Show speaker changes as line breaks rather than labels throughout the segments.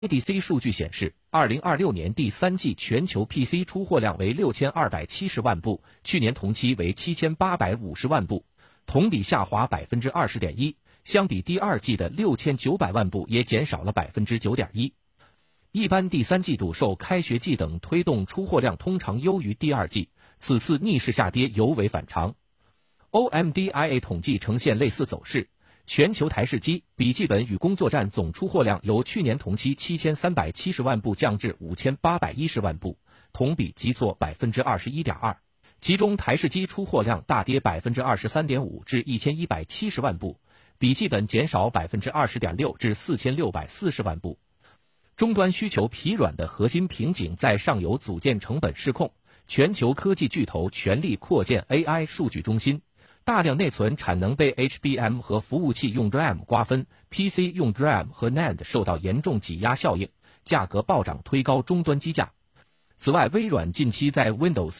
ADC 数据显示，2026年第三季全球 PC 出货量为6270万部，去年同期为7850万部，同比下滑20.1%，相比第二季的6900万部也减少了9.1%。一般第三季度受开学季等推动，出货量通常优于第二季，此次逆势下跌尤为反常。OMDIA 统计呈现类似走势。全球台式机、笔记本与工作站总出货量由去年同期7370万部降至5810万部，同比急挫21.2%。其中台式机出货量大跌23.5%至1170万部，笔记本减少20.6%至4640万部。终端需求疲软的核心瓶颈在上游组件成本失控，全球科技巨头全力扩建 AI 数据中心。大量内存产能被 HBM 和服务器用 DRAM 瓜分 ，PC 用 DRAM 和 NAND 受到严重挤压效应，价格暴涨推高终端机价。此外，微软近期在 Windows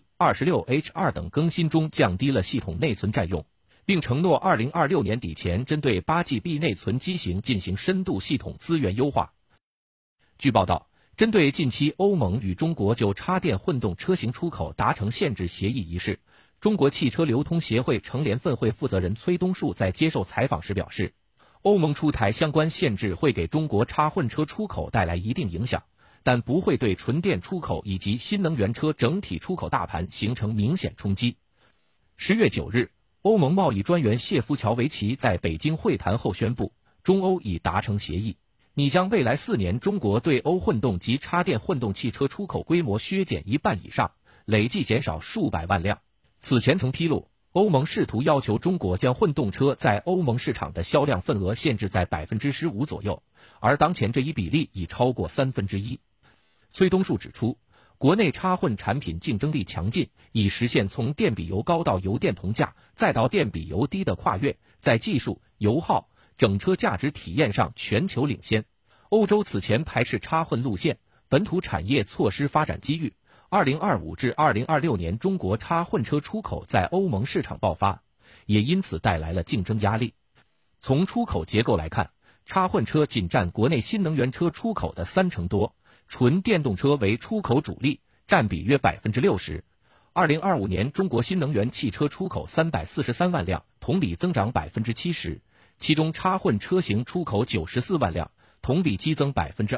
11、26H2 等更新中降低了系统内存占用，并承诺2026年底前针对 8GB 内存机型进行深度系统资源优化。据报道，针对近期欧盟与中国就插电混动车型出口达成限制协议一事，中国汽车流通协会成联分会负责人崔东树在接受采访时表示，欧盟出台相关限制会给中国插混车出口带来一定影响，但不会对纯电出口以及新能源车整体出口大盘形成明显冲击。10月9日，欧盟贸易专员谢夫乔维奇在北京会谈后宣布，中欧已达成协议，拟将未来4年中国对欧混动及插电混动汽车出口规模削减一半以上，累计减少数百万辆。此前曾披露，欧盟试图要求中国将混动车在欧盟市场的销量份额限制在15%左右，而当前这一比例已超过1/3。崔东树指出，国内插混产品竞争力强劲，已实现从电比油高到油电同价，再到电比油低的跨越，在技术、油耗、整车价值体验上全球领先。欧洲此前排斥插混路线，本土产业错失发展机遇。2025至2026年中国插混车出口在欧盟市场爆发，也因此带来了竞争压力。从出口结构来看，插混车仅占国内新能源车出口的30%多，纯电动车为出口主力，占比约60%。2025年中国新能源汽车出口343万辆，同比增长70%，其中插混车型出口94万辆，同比激增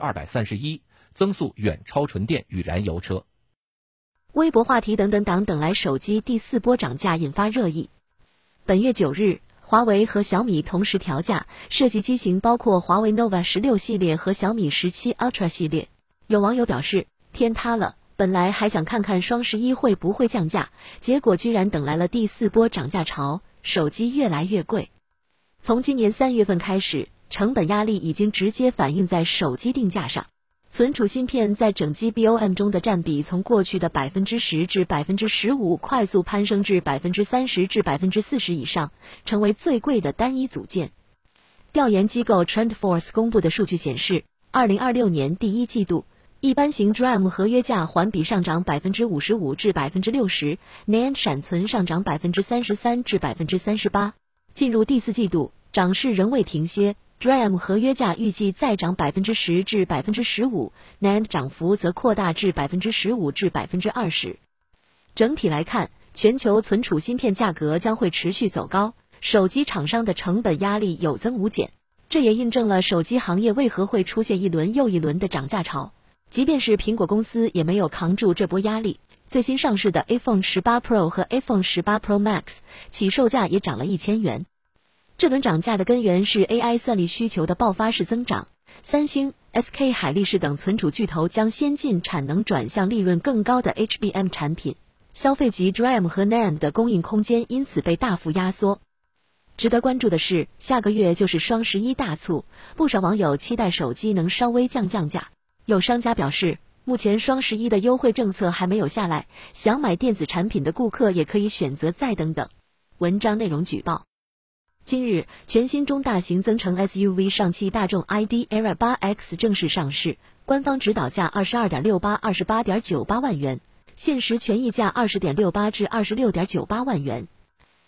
231%，增速远超纯电与燃油车。
微博话题等来手机第4波涨价引发热议。本月9日，华为和小米同时调价，涉及机型包括华为 nova 16系列和小米17 Ultra 系列。有网友表示，天塌了，本来还想看看双11会不会降价，结果居然等来了第4波涨价潮，手机越来越贵。从今年3月份开始，成本压力已经直接反映在手机定价上。存储芯片在整机 BOM 中的占比从过去的10%至15%快速攀升至30%至40%以上，成为最贵的单一组件。调研机构 TrendForce 公布的数据显示，2026年第一季度，一般型 DRAM 合约价环比上涨55%至60%， NAND 闪存上涨33%至38%。进入第4季度，涨势仍未停歇。DRAM 合约价预计再涨10%至15%， NAND 涨幅则扩大至15%至20%。整体来看，全球存储芯片价格将会持续走高，手机厂商的成本压力有增无减，这也印证了手机行业为何会出现一轮又一轮的涨价潮。即便是苹果公司也没有扛住这波压力，最新上市的 iPhone 18 Pro 和 iPhone 18 Pro Max 起售价也涨了1000元。这轮涨价的根源是 AI 算力需求的爆发式增长，三星、SK 海力士等存储巨头将先进产能转向利润更高的 HBM 产品，消费级 DRAM 和 NAND 的供应空间因此被大幅压缩。值得关注的是，下个月就是双11大促，不少网友期待手机能稍微降价。有商家表示，目前双11的优惠政策还没有下来，想买电子产品的顾客也可以选择再等等。文章内容举报。今日，全新中大型增程 SUV 上汽大众 ID. ERA 8X 正式上市，官方指导价22.68 28.98万元，限时权益价20.68至26.98万元。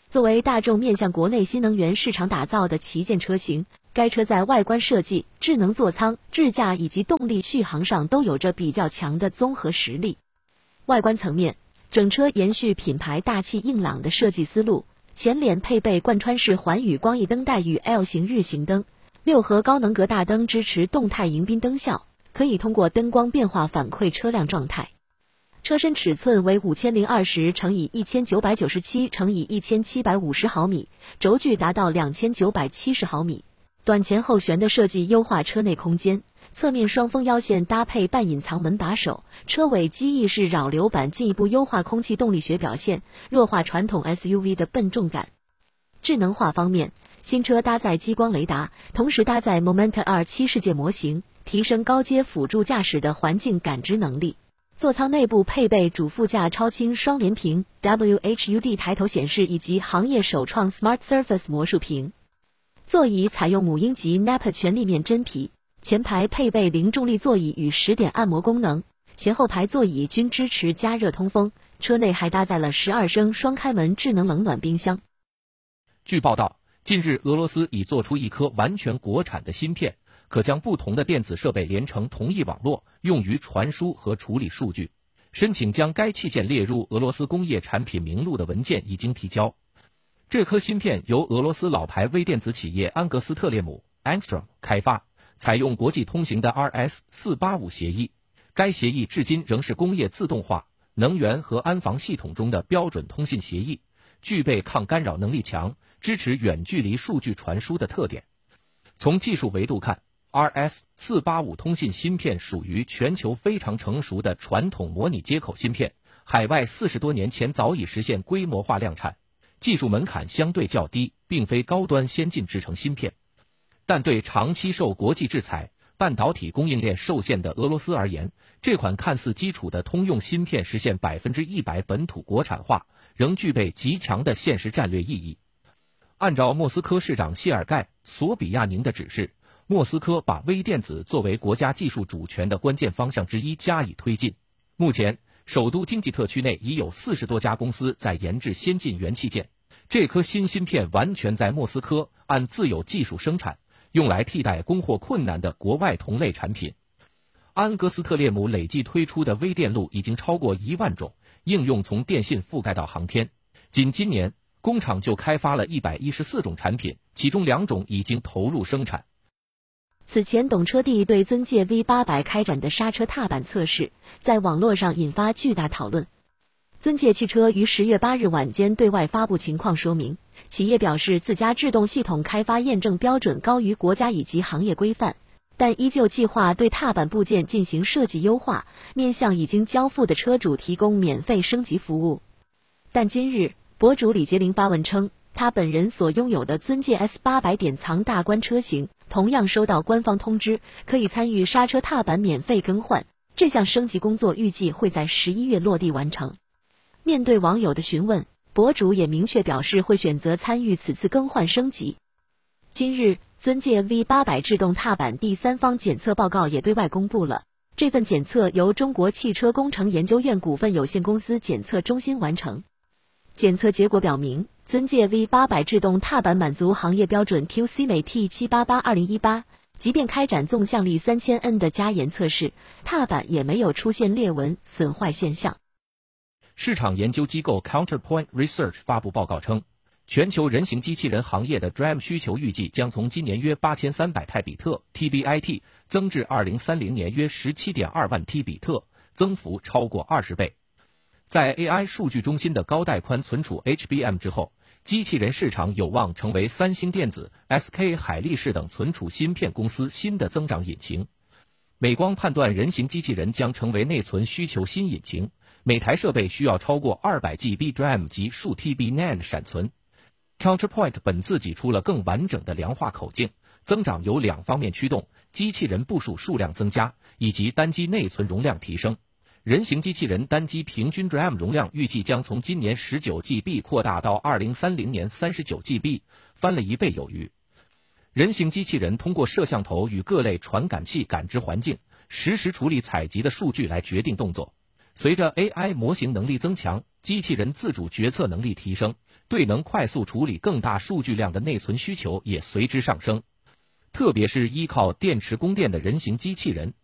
作为大众面向国内新能源市场打造的旗舰车型，该车在外观设计、智能座舱、智驾以及动力续航上都有着比较强的综合实力。外观层面，整车延续品牌大气硬朗的设计思路，前脸配备贯穿式环宇光翼灯带与 L 型日行灯，6核高能格大灯支持动态迎宾灯效，可以通过灯光变化反馈车辆状态。车身尺寸为5020×1997×1750毫米，轴距达到2970毫米。短前后悬的设计优化车内空间，侧面双风腰线搭配半隐藏门把手，车尾机翼式扰流板进一步优化空气动力学表现，弱化传统 SUV 的笨重感。智能化方面，新车搭载激光雷达，同时搭载 Momenta R7 世界模型，提升高阶辅助驾驶的环境感知能力。座舱内部配备主副驾超清双联屏、WHUD 抬头显示以及行业首创 Smart Surface 魔术屏。座椅采用母婴级 Nappa 全立面真皮，前排配备零重力座椅与10点按摩功能，前后排座椅均支持加热通风，车内还搭载了12升双开门智能冷暖冰箱。
据报道，近日俄罗斯已做出一颗完全国产的芯片，可将不同的电子设备连成同一网络，用于传输和处理数据。申请将该器件列入俄罗斯工业产品名录的文件已经提交。这颗芯片由俄罗斯老牌微电子企业安格斯特列姆 Angstrom 开发，采用国际通行的 RS485 协议。该协议至今仍是工业自动化、能源和安防系统中的标准通信协议，具备抗干扰能力强、支持远距离数据传输的特点。从技术维度看， RS485 通信芯片属于全球非常成熟的传统模拟接口芯片，海外40多年前早已实现规模化量产，技术门槛相对较低，并非高端先进制程芯片。但对长期受国际制裁、半导体供应链受限的俄罗斯而言，这款看似基础的通用芯片实现100%本土国产化，仍具备极强的现实战略意义。按照莫斯科市长谢尔盖·索比亚宁的指示，莫斯科把微电子作为国家技术主权的关键方向之一加以推进。目前，首都经济特区内已有40多家公司在研制先进元器件。这颗新芯片完全在莫斯科按自有技术生产，用来替代供货困难的国外同类产品。安格斯特列姆累计推出的微电路已经超过1万种，应用从电信覆盖到航天。仅今年，工厂就开发了114种产品，其中2种已经投入生产。
此前，懂车帝对尊界 V800 开展的刹车踏板测试，在网络上引发巨大讨论。尊界汽车于10月8日晚间对外发布情况说明，企业表示自家制动系统开发验证标准高于国家以及行业规范，但依旧计划对踏板部件进行设计优化，面向已经交付的车主提供免费升级服务。但今日，博主李杰林发文称，他本人所拥有的尊界 S800典藏大关车型同样收到官方通知，可以参与刹车踏板免费更换。这项升级工作预计会在11月落地完成。面对网友的询问，博主也明确表示会选择参与此次更换升级。今日，尊界 V800 制动踏板第三方检测报告也对外公布了。这份检测由中国汽车工程研究院股份有限公司检测中心完成。检测结果表明，尊界 V800 制动踏板满足行业标准 QC 美 T788-2018，即便开展纵向力3000N 的加严测试，踏板也没有出现裂纹损坏现象。
市场研究机构 Counterpoint Research 发布报告称，全球人形机器人行业的 DRAM 需求预计将从今年约8300太比特 TBIT 增至2030年约17.2万 T 比特，增幅超过20倍。在 AI 数据中心的高带宽存储 HBM 之后，机器人市场有望成为三星电子、SK 海力士等存储芯片公司新的增长引擎。美光判断人形机器人将成为内存需求新引擎，每台设备需要超过200GB DRAM 及数 TB NAND 闪存。Counterpoint 本次挤出了更完整的量化口径，增长由2方面驱动：机器人部署数量增加，以及单机内存容量提升。人形机器人单机平均 DRAM 容量预计将从今年19GB 扩大到2030年39GB， 翻了1倍有余。人形机器人通过摄像头与各类传感器感知环境，实时处理采集的数据来决定动作。 随着 AI 模型能力增强，机器人自主决策能力提升，对能快速处理更大数据量的内存需求也随之上升。特别是依靠电池供电的人形机器人，